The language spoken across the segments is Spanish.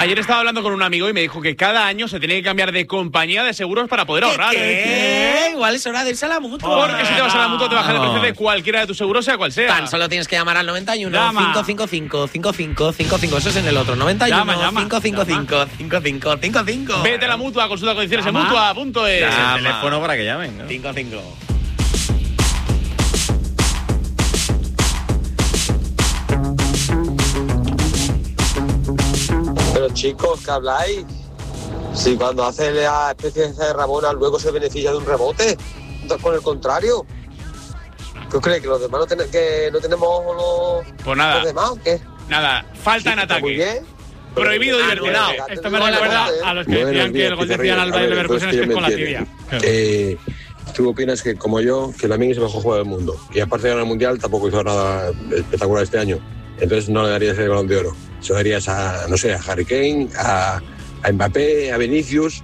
Ayer estaba hablando con un amigo y me dijo que cada año se tiene que cambiar de compañía de seguros para poder ahorrar. ¿Qué? Igual es hora de irse a la Mutua. Porque si te vas a la Mutua te bajan el precio de cualquiera de tus seguros, sea cual sea. Tan solo tienes que llamar al 91 Llama. 555 5555. Eso es en el otro. 91 555 5555. Vete a la Mutua, consulta condiciones en Mutua.es. El teléfono para que llamen, ¿no? 55. Pero chicos, ¿qué habláis? Si cuando hace la especie de Rabona luego se beneficia de un rebote, con el contrario. ¿Qué os creéis? ¿Que los demás que no tenemos Pues nada. los demás o qué? Nada, falta en Está muy ataque. bien. Prohibido divertirse. Esto me recuerda a los que decían que el gol de Zidane al Bayer Leverkusen es que es con la tibia. ¿Tú opinas que, como yo, que Lamine es el mejor jugador del mundo? Y aparte de ganar el Mundial, tampoco hizo nada espectacular este año. Entonces no le darías el Balón de Oro. Se lo darías a, no sé, a Harry Kane, a Mbappé, a Vinicius,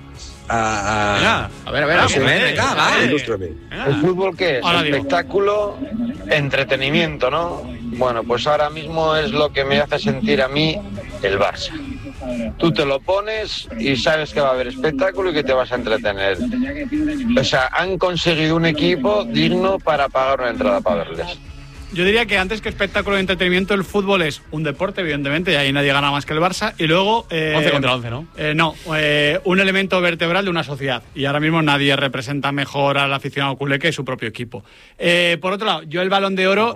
A ver, no sé, venga, va. ilústrame. ¿El fútbol qué es? Ahora digo. Espectáculo, entretenimiento, ¿no? Bueno, pues ahora mismo es lo que me hace sentir a mí el Barça. Tú te lo pones y sabes que va a haber espectáculo y que te vas a entretener. O sea, han conseguido un equipo digno para pagar una entrada para verles. Yo diría que antes que espectáculo de entretenimiento, el fútbol es un deporte, evidentemente, y ahí nadie gana más que el Barça. Y luego 11 contra 11, ¿no? Un elemento vertebral de una sociedad. Y ahora mismo nadie representa mejor al aficionado culé que su propio equipo. Por otro lado, yo el Balón de Oro,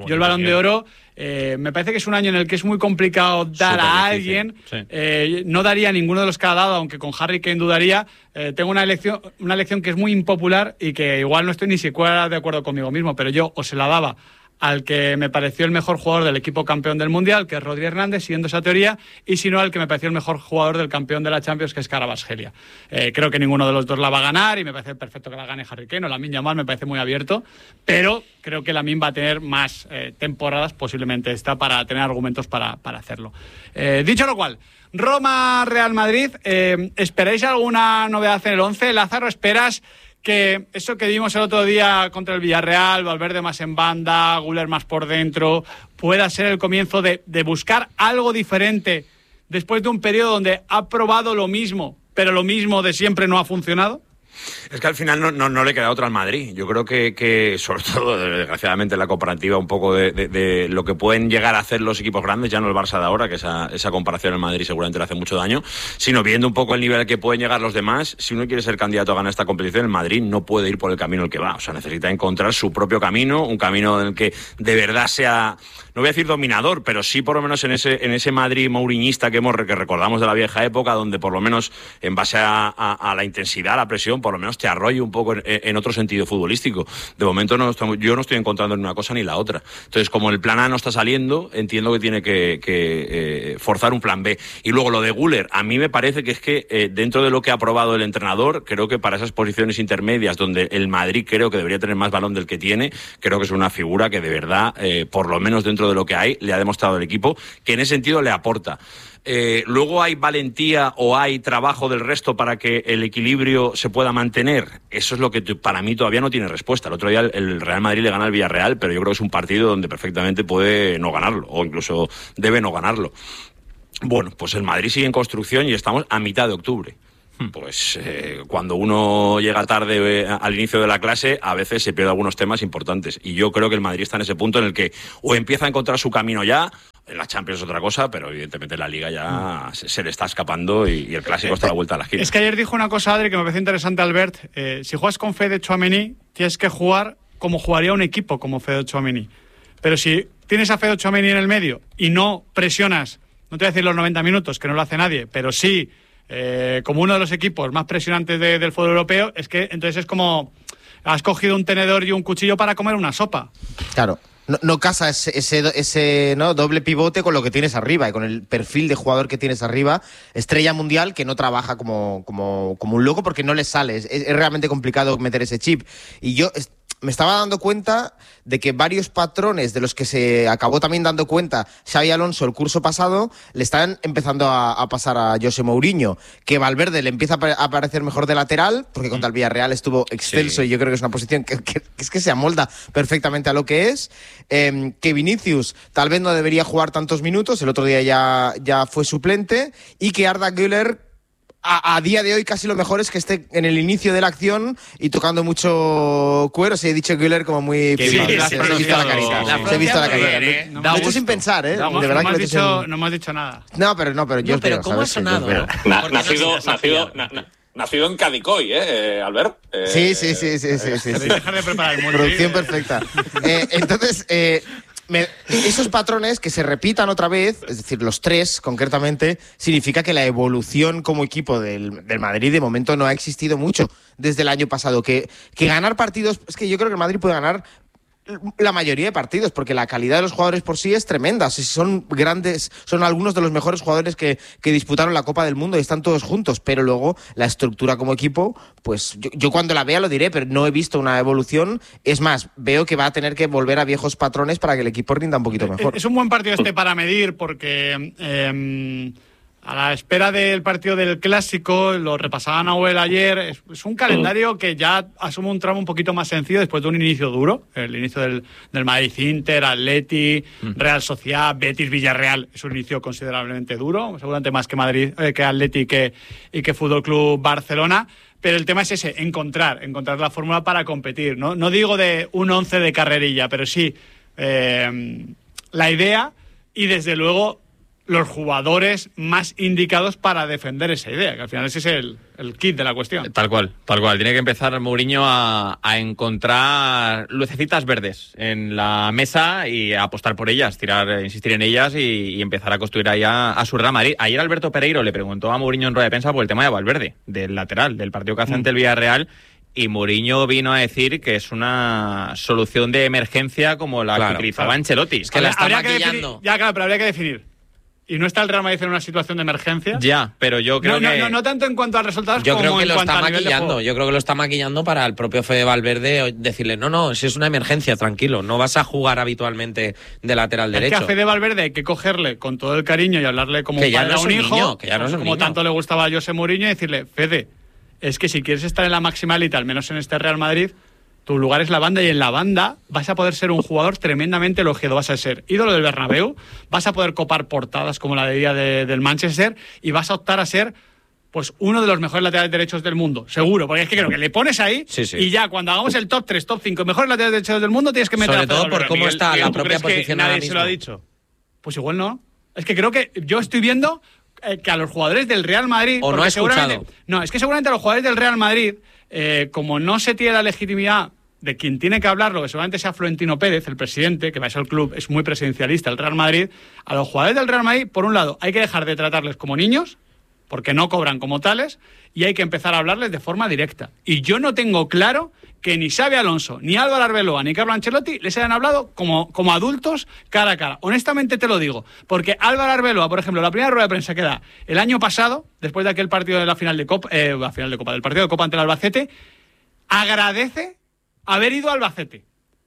me parece que es un año en el que es muy complicado dar a alguien. Sí. No daría a ninguno de los que ha dado, aunque con Harry Kane dudaría. Tengo una elección que es muy impopular y que igual no estoy ni siquiera de acuerdo conmigo mismo, pero yo o se la daba al que me pareció el mejor jugador del equipo campeón del Mundial, que es Rodri Hernández, siguiendo esa teoría, y si no, al que me pareció el mejor jugador del campeón de la Champions, que es Kvaratskhelia. Creo que ninguno de los dos la va a ganar, y me parece perfecto que la gane Harry Kane, o Lamine Yamal me parece muy abierto, pero creo que Lamine va a tener más temporadas, posiblemente esta, para tener argumentos para hacerlo. Dicho lo cual, Roma-Real Madrid, ¿esperáis alguna novedad en el 11? Lázaro, ¿esperas que eso que vimos el otro día contra el Villarreal, Valverde más en banda, Güler más por dentro, pueda ser el comienzo de buscar algo diferente después de un periodo donde ha probado lo mismo, pero lo mismo de siempre no ha funcionado? Es que al final no le queda otra al Madrid. Yo creo que sobre todo, desgraciadamente, la comparativa un poco de lo que pueden llegar a hacer los equipos grandes, ya no el Barça de ahora, que esa comparación al Madrid seguramente le hace mucho daño, sino viendo un poco el nivel al que pueden llegar los demás. Si uno quiere ser candidato a ganar esta competición, el Madrid no puede ir por el camino al que va. O sea, necesita encontrar su propio camino, un camino en el que de verdad sea, no voy a decir dominador, pero sí por lo menos en ese Madrid mouriñista que recordamos de la vieja época, donde por lo menos en base a la intensidad, la presión, por lo menos te arrolle un poco en otro sentido futbolístico. De momento yo no estoy encontrando ni una cosa ni la otra. Entonces, como el plan A no está saliendo, entiendo que tiene que forzar un plan B. Y luego lo de Güler, a mí me parece que es que dentro de lo que ha aprobado el entrenador, creo que para esas posiciones intermedias donde el Madrid creo que debería tener más balón del que tiene, creo que es una figura que de verdad, por lo menos dentro de lo que hay, le ha demostrado el equipo que en ese sentido le aporta. Luego hay valentía o hay trabajo del resto para que el equilibrio se pueda mantener. Eso es lo que para mí todavía no tiene respuesta. El otro día el Real Madrid le gana al Villarreal, pero yo creo que es un partido donde perfectamente puede no ganarlo o incluso debe no ganarlo. Bueno, pues el Madrid sigue en construcción y estamos a mitad de octubre. Pues cuando uno llega tarde al inicio de la clase, a veces se pierde algunos temas importantes. Y yo creo que el Madrid está en ese punto en el que o empieza a encontrar su camino ya, en la Champions es otra cosa, pero evidentemente la Liga ya se le está escapando y el Clásico está a la vuelta de la esquina. Es que ayer dijo una cosa, Adri, que me parece interesante, Albert. Si juegas con Fede Tchouaméni, tienes que jugar como jugaría un equipo como Fede Tchouaméni. Pero si tienes a Fede Tchouaméni en el medio y no presionas, no te voy a decir los 90 minutos, que no lo hace nadie, pero sí como uno de los equipos más presionantes del fútbol europeo, es que entonces es como has cogido un tenedor y un cuchillo para comer una sopa. Claro. No casa ese ¿no? doble pivote con lo que tienes arriba y con el perfil de jugador que tienes arriba, estrella mundial que no trabaja como un loco porque no le sale. Es realmente complicado meter ese chip. Y yo me estaba dando cuenta de que varios patrones de los que se acabó también dando cuenta Xabi Alonso el curso pasado le están empezando a pasar a José Mourinho, que Valverde le empieza a parecer mejor de lateral, porque contra el Villarreal estuvo excelso y yo creo que es una posición que se amolda perfectamente a lo que es, que Vinicius tal vez no debería jugar tantos minutos, el otro día ya fue suplente, y que Arda Güler a día de hoy casi lo mejor es que esté en el inicio de la acción y tocando mucho cuero. Se he dicho Güler como muy... Sí, se ha visto la carita. Se ha visto la carita. Lo he hecho sin pensar, ¿eh? No, de verdad no, que no me has dicho nada. No, pero yo os digo, ¿cómo ha ¿sabes? sonado? Nacido en Cadicoy, Albert. Sí. Dejar de preparar el Producción perfecta. Entonces, esos patrones que se repitan otra vez, es decir, los tres concretamente, significa que la evolución como equipo del Madrid de momento no ha existido mucho desde el año pasado. Que ganar partidos, es que yo creo que el Madrid puede ganar la mayoría de partidos, porque la calidad de los jugadores por sí es tremenda. Son grandes, son algunos de los mejores jugadores que disputaron la Copa del Mundo y están todos juntos, pero luego la estructura como equipo, pues yo cuando la vea lo diré, pero no he visto una evolución. Es más, veo que va a tener que volver a viejos patrones para que el equipo rinda un poquito mejor. Es un buen partido para medir, porque a la espera del partido del Clásico, lo repasaba Nahuel ayer, es un calendario que ya asume un tramo un poquito más sencillo después de un inicio duro, el inicio del Madrid-Inter, Atleti, Real Sociedad, Betis-Villarreal, es un inicio considerablemente duro, seguramente más que Madrid, que Atleti y que Fútbol Club Barcelona. Pero el tema es ese, encontrar la fórmula para competir. No digo de un 11 de carrerilla, pero sí la idea y desde luego los jugadores más indicados para defender esa idea, que al final ese es el kit de la cuestión. Tal cual. Tiene que empezar Mourinho a encontrar lucecitas verdes en la mesa y a apostar por ellas, insistir en ellas y empezar a construir ahí a su Real Madrid. Ayer Alberto Pereiro le preguntó a Mourinho en rueda de prensa por el tema de Valverde, del lateral, del partido que hace ante el Villarreal, y Mourinho vino a decir que es una solución de emergencia como la que utilizaba Ancelotti. Es que la está maquillando. Pero habría que definir. ¿Y no está el Real Madrid en una situación de emergencia? Ya, pero yo creo que... No tanto en cuanto a resultados yo como creo que en lo cuanto está a nivel de juego. Yo creo que lo está maquillando para el propio Fede Valverde decirle, no, si es una emergencia, tranquilo, no vas a jugar habitualmente de lateral derecho. Es que a Fede Valverde hay que cogerle con todo el cariño y hablarle como un padre a un hijo, que ya no es un como niño. Tanto le gustaba a José Mourinho, y decirle, Fede, es que si quieres estar en la máxima élite, al menos en este Real Madrid, tu lugar es la banda, y en la banda vas a poder ser un jugador tremendamente elogiado, vas a ser ídolo del Bernabéu, vas a poder copar portadas como la de día del Manchester y vas a optar a ser pues uno de los mejores laterales derechos del mundo, seguro, porque es que creo que le pones ahí y ya cuando hagamos el top 3, top 5 mejores laterales derechos del mundo tienes que meter sobre todo por cómo está la propia posición ahora mismo. ¿Nadie se lo ha dicho? Pues igual no. Es que creo que yo estoy viendo que a los jugadores del Real Madrid... O no ha escuchado. No, es que seguramente a los jugadores del Real Madrid, como no se tiene la legitimidad de quien tiene que hablarlo, que seguramente sea Florentino Pérez, el presidente, que va a ser el club, es muy presidencialista, el Real Madrid, a los jugadores del Real Madrid, por un lado, hay que dejar de tratarles como niños, porque no cobran como tales, y hay que empezar a hablarles de forma directa. Y yo no tengo claro que ni Xabi Alonso, ni Álvaro Arbeloa, ni Carlo Ancelotti les hayan hablado como adultos cara a cara. Honestamente te lo digo, porque Álvaro Arbeloa, por ejemplo, la primera rueda de prensa que da el año pasado, después de aquel partido de la final de Copa, del partido de Copa ante el Albacete, agradece haber ido a Albacete.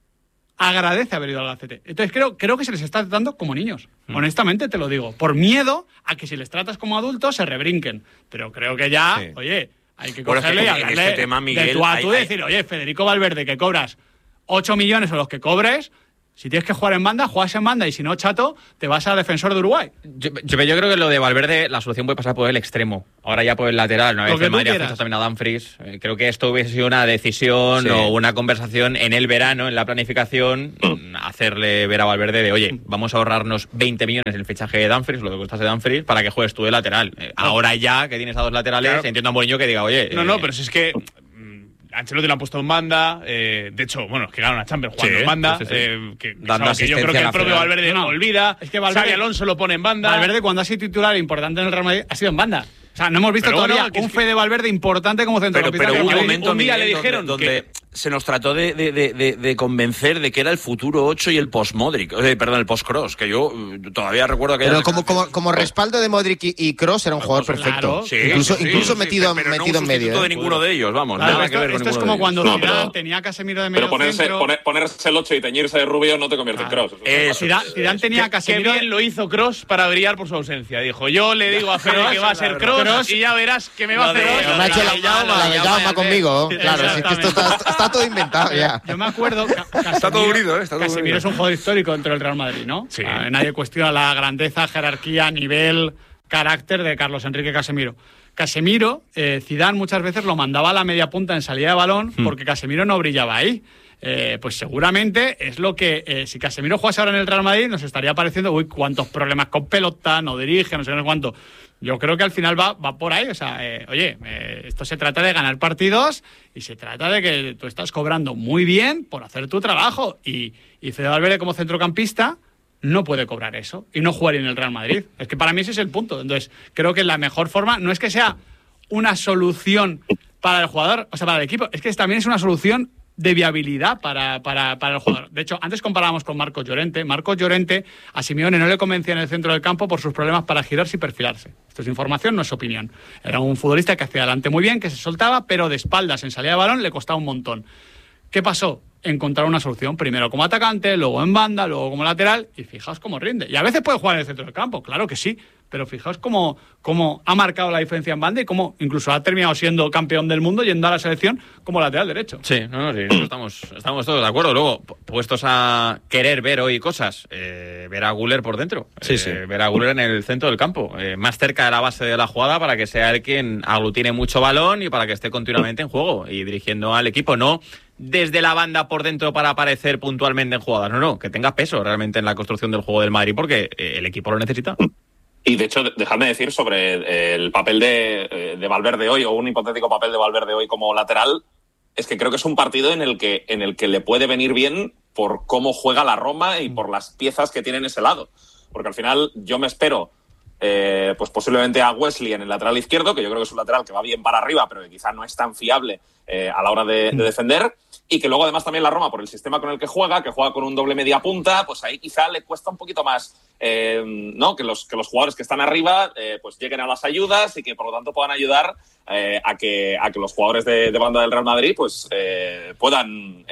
Entonces creo que se les está tratando como niños. Honestamente te lo digo. Por miedo a que si les tratas como adultos se rebrinquen. Pero creo que ya, oye, hay que cogerle y hablarle en este tema, Miguel, de tú a tú, decir, oye, Federico Valverde, que cobras 8 millones o los que cobres, si tienes que jugar en banda, juegas en banda, y si no, chato, te vas a Defensor de Uruguay. Yo creo que lo de Valverde, la solución puede pasar por el extremo. Ahora ya por el lateral, una vez el Madrid ha también a Dumfries. Creo que esto hubiese sido una decisión o una conversación en el verano, en la planificación, hacerle ver a Valverde de, oye, vamos a ahorrarnos 20 millones en el fichaje de Dumfries, lo que costase Dumfries, para que juegues tú de lateral. Ahora ya que tienes a dos laterales, claro. Entiendo a Mourinho que diga, oye... No, pero si es que... Ancelotti lo han puesto en banda, de hecho, bueno, es que ganaron a Champions jugando en banda, que yo creo que el propio Valverde no olvida, es que Xabi Alonso lo pone en banda. Valverde cuando ha sido titular importante en el Real Madrid ha sido en banda. O sea, no hemos visto todavía un Fede Valverde importante como centrocampista. Pero un día le dijeron donde se nos trató de convencer de que era el futuro 8 y el post-Modric, el post-Kroos, que yo todavía recuerdo que... Pero como respaldo de Modric y Kroos era un jugador perfecto. Claro. Incluso metido en medio. No de ninguno de ellos, vamos. Claro, nada que ver con esto es como cuando Zidane tenía a Casemiro de medio centro. Pero ponerse el 8 y teñirse de rubio no te convierte en Kroos. Zidane tenía a Casemiro... Qué bien lo hizo Kroos para brillar por su ausencia. Dijo, yo le digo a Fede que va a ser Kroos y ya verás que me va a hacer... Me ha hecho la llama conmigo. Claro, es que esto está todo inventado ya. Yo me acuerdo, está todo unido, Casemiro es un jugador histórico dentro del Real Madrid, ¿no? Sí. Nadie cuestiona la grandeza, jerarquía, nivel, carácter de Carlos Enrique Casemiro. Casemiro, Zidane muchas veces lo mandaba a la media punta en salida de balón porque Casemiro no brillaba ahí. Pues seguramente es lo que, si Casemiro jugase ahora en el Real Madrid, nos estaría pareciendo, uy, cuántos problemas con pelota, no dirige, no sé cuánto. Yo creo que al final va por ahí. O sea, esto se trata de ganar partidos y se trata de que tú estás cobrando muy bien por hacer tu trabajo. Y Fede Valverde, como centrocampista, no puede cobrar eso y no jugar en el Real Madrid. Es que para mí ese es el punto. Entonces, creo que la mejor forma no es que sea una solución para el jugador, o sea, para el equipo, es que también es una solución de viabilidad para el jugador. De hecho, antes comparábamos con Marcos Llorente. Marcos Llorente a Simeone no le convencía en el centro del campo por sus problemas para girarse y perfilarse. Esto es información, no es opinión. Era un futbolista que hacía adelante muy bien, que se soltaba, pero de espaldas en salida de balón le costaba un montón. ¿Qué pasó? Encontrar una solución, primero como atacante, luego en banda, luego como lateral, y fijaos cómo rinde. Y a veces puede jugar en el centro del campo, claro que sí, pero fijaos cómo ha marcado la diferencia en banda y cómo incluso ha terminado siendo campeón del mundo yendo a la selección como lateral derecho. Sí, estamos todos de acuerdo. Luego, puestos a querer ver hoy cosas, ver a Güler por dentro, ver a Güler en el centro del campo, más cerca de la base de la jugada para que sea él quien aglutine mucho balón y para que esté continuamente en juego y dirigiendo al equipo, no desde la banda por dentro para aparecer puntualmente en jugadas, no, que tenga peso realmente en la construcción del juego del Madrid porque el equipo lo necesita. Y de hecho, dejadme decir sobre el papel de Valverde hoy, o un hipotético papel de Valverde hoy como lateral, es que creo que es un partido en el que le puede venir bien por cómo juega la Roma y por las piezas que tiene en ese lado. Porque al final yo me espero pues posiblemente a Wesley en el lateral izquierdo, que yo creo que es un lateral que va bien para arriba, pero que quizá no es tan fiable a la hora de defender. Y que luego además también la Roma, por el sistema con el que juega con un doble media punta, pues ahí quizá le cuesta un poquito más ¿no? que los jugadores que están arriba pues lleguen a las ayudas y que por lo tanto puedan ayudar a que los jugadores de banda del Real Madrid pues puedan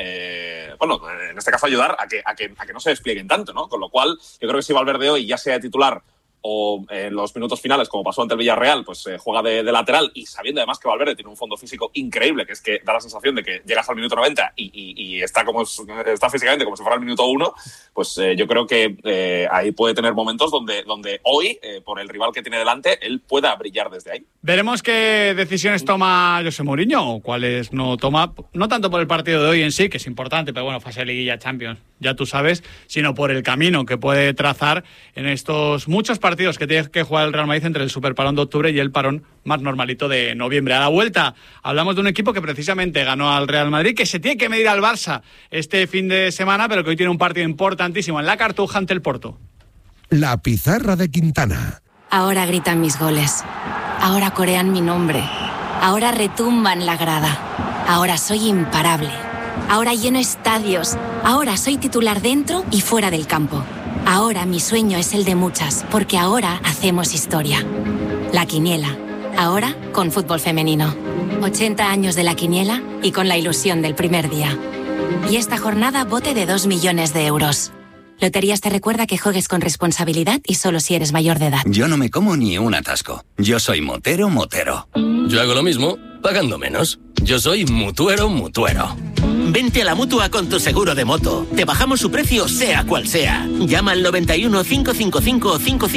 en este caso ayudar a que no se desplieguen tanto, ¿no? Con lo cual yo creo que si Valverde hoy ya sea titular o en los minutos finales, como pasó ante el Villarreal, pues juega de lateral y sabiendo además que Valverde tiene un fondo físico increíble, que es que da la sensación de que llegas al minuto 90 y está físicamente como si fuera el minuto 1, pues yo creo que ahí puede tener momentos donde hoy, por el rival que tiene delante, él pueda brillar desde ahí. Veremos qué decisiones toma José Mourinho o cuáles no toma, no tanto por el partido de hoy en sí, que es importante, pero bueno, fase de Liguilla, Champions, ya tú sabes, sino por el camino que puede trazar en estos muchos partidos que tiene que jugar el Real Madrid entre el superparón de octubre y el parón más normalito de noviembre. A la vuelta hablamos de un equipo que precisamente ganó al Real Madrid, que se tiene que medir al Barça este fin de semana, pero que hoy tiene un partido importantísimo en la Cartuja ante el Porto. La pizarra de Quintana. Ahora gritan mis goles. Ahora corean mi nombre. Ahora retumban la grada. Ahora soy imparable. Ahora lleno estadios. Ahora soy titular dentro y fuera del campo. Ahora mi sueño es el de muchas, porque ahora hacemos historia. La Quiniela. Ahora con fútbol femenino. 80 años de La Quiniela y con la ilusión del primer día. Y esta jornada bote de 2 millones de euros. Loterías te recuerda que juegues con responsabilidad y solo si eres mayor de edad. Yo no me como ni un atasco. Yo soy motero. Yo hago lo mismo, pagando menos. Yo soy mutuero. Vente a la Mutua con tu seguro de moto. Te bajamos su precio sea cual sea. Llama al 91 555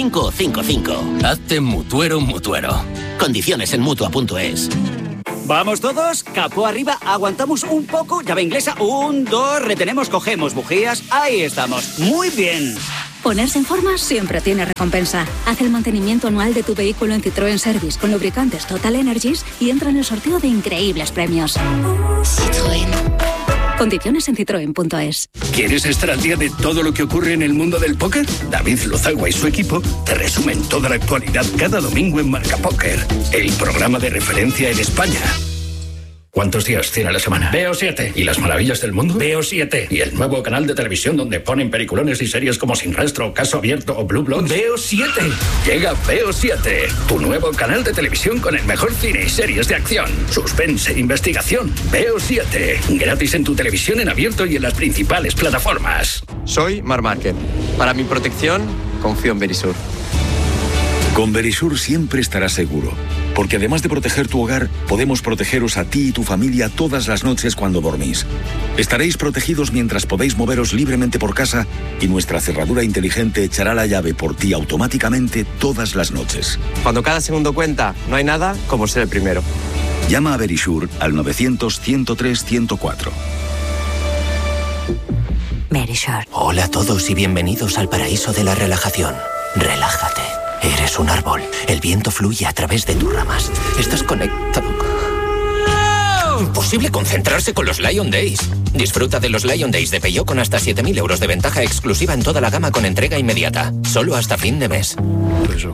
5555. Hazte mutuero. Condiciones en Mutua.es. ¿Vamos todos? Capó arriba, aguantamos un poco, llave inglesa, 1, 2, retenemos, cogemos bujías, ahí estamos, muy bien. Ponerse en forma siempre tiene recompensa. Haz el mantenimiento anual de tu vehículo en Citroën Service con lubricantes Total Energies y entra en el sorteo de increíbles premios. Citroën. Condiciones en citroen.es. ¿Quieres estar al día de todo lo que ocurre en el mundo del póker? David Lozagua y su equipo te resumen toda la actualidad cada domingo en Marca Póker, el programa de referencia en España. ¿Cuántos días tiene la semana? Veo 7. ¿Y las maravillas del mundo? Veo 7. ¿Y el nuevo canal de televisión donde ponen peliculones y series como Sin Rastro, Caso Abierto o Blue Bloods? Veo 7. Llega Veo 7, tu nuevo canal de televisión con el mejor cine y series de acción, suspense e investigación. Veo 7. Gratis en tu televisión en abierto y en las principales plataformas. Soy Marc Márquez. Para mi protección, confío en Verisur. Con Verisur siempre estarás seguro, porque además de proteger tu hogar, podemos protegeros a ti y tu familia todas las noches cuando dormís. Estaréis protegidos mientras podéis moveros libremente por casa y nuestra cerradura inteligente echará la llave por ti automáticamente todas las noches. Cuando cada segundo cuenta, no hay nada como ser el primero. Llama a Verisur al 900-103-104. Verisur. Hola a todos y bienvenidos al paraíso de la relajación. Relájate. Eres un árbol. El viento fluye a través de tus ramas. Estás conectado. Imposible concentrarse con los Lion Days. Disfruta de los Lion Days de Peugeot con hasta 7.000 euros de ventaja exclusiva en toda la gama con entrega inmediata. Solo hasta fin de mes. Eso.